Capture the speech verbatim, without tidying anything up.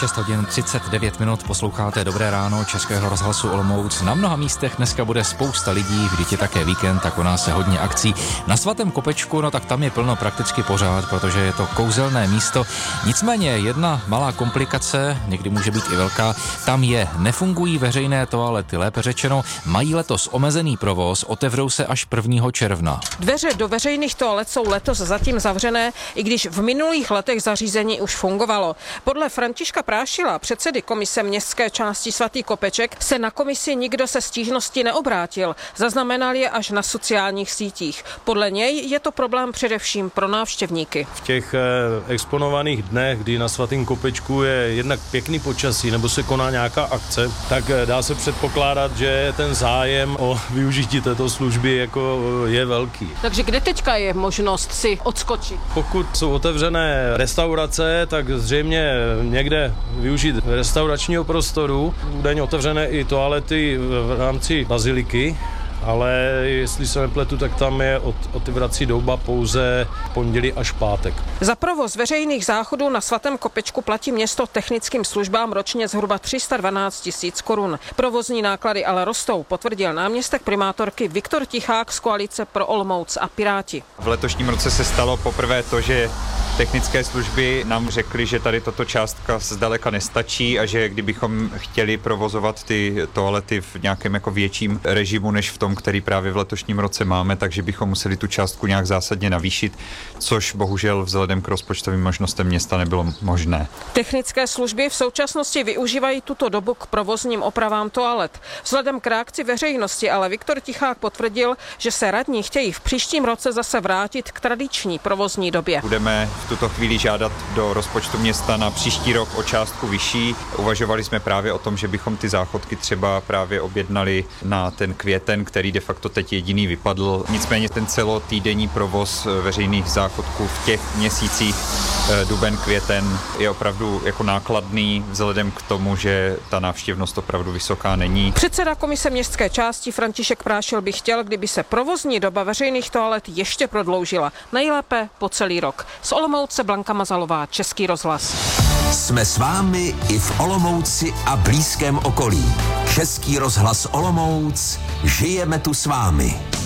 šest hodin třicet devět minut, posloucháte Dobré ráno Českého rozhlasu Olomouc. Na mnoha místech dneska bude spousta lidí, vždyť je také víkend, tak u nás se hodně akcí. Na Svatém Kopečku, no tak tam je plno prakticky pořád, protože je to kouzelné místo. Nicméně jedna malá komplikace, někdy může být i velká, tam je, nefungují veřejné toalety, lépe řečeno, mají letos omezený provoz, otevřou se až prvního června. Dveře do veřejných toalet jsou letos zatím zavřené, i když v minulých letech zařízení už fungovalo. Podle Františka Prášila, předsedy komise městské části Svatý Kopeček, se na komisi nikdo se stížností neobrátil. Zaznamenal je až na sociálních sítích. Podle něj je to problém především pro návštěvníky. V těch exponovaných dnech, kdy na Svatém Kopečku je jednak pěkný počasí nebo se koná nějaká akce, tak dá se předpokládat, že ten zájem o využití této služby jako je velký. Takže kde teďka je možnost si odskočit? Pokud jsou otevřené restaurace, tak zřejmě někde využít restauračního prostoru. Údajně otevřené i toalety v rámci baziliky, ale jestli se nepletu, tak tam je otevírací doba pouze pondělí až pátek. Za provoz veřejných záchodů na Svatém Kopečku platí město technickým službám ročně zhruba tři sta dvanáct tisíc korun. Provozní náklady ale rostou, potvrdil náměstek primátorky Viktor Tichák z koalice Pro Olomouc a Piráti. V letošním roce se stalo poprvé to, že technické služby nám řekly, že tady tato částka zdaleka nestačí a že kdybychom chtěli provozovat ty toalety v nějakém jako větším režimu než v tom, který právě v letošním roce máme, takže bychom museli tu částku nějak zásadně navýšit, což bohužel vzhledem k rozpočtovým možnostem města nebylo možné. Technické služby v současnosti využívají tuto dobu k provozním opravám toalet. Vzhledem k reakci veřejnosti ale Viktor Tichák potvrdil, že se radní chtějí v příštím roce zase vrátit k tradiční provozní době. Budeme v tuto chvíli žádat do rozpočtu města na příští rok o částku vyšší. Uvažovali jsme právě o tom, že bychom ty záchodky třeba právě objednali na ten květen, který de facto teď jediný vypadl. Nicméně ten celotýdenní provoz veřejných záchodků v těch měsících duben, květen je opravdu jako nákladný vzhledem k tomu, že ta návštěvnost opravdu vysoká není. Předseda komise městské části František Prášil by chtěl, kdyby se provozní doba veřejných toalet ještě prodloužila. Nejlépe po celý rok. Z Olomouce Blanka Mazalová, Český rozhlas. Jsme s vámi i v Olomouci a blízkém okolí. Český rozhlas Olomouc, žijeme tu s vámi.